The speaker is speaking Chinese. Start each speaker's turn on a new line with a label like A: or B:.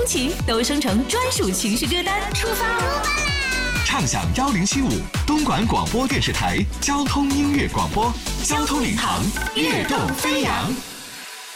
A: 通勤都生成专属情绪歌单，出发啦！
B: 畅享1075东莞广播电视台交通音乐广播，交通领航，跃动飞扬。